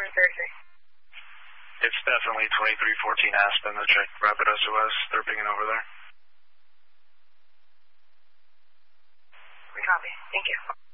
Periphery. It's definitely 2314 Aspen, the check Rapid SOS. They're pinging over there. We copy. Thank you.